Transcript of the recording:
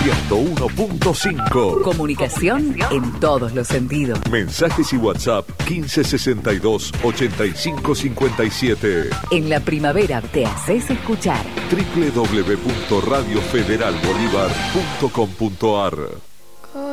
101.5. Comunicación en todos los sentidos. Mensajes y WhatsApp 1562 8557. En la primavera te haces escuchar. www.radiofederalbolivar.com.ar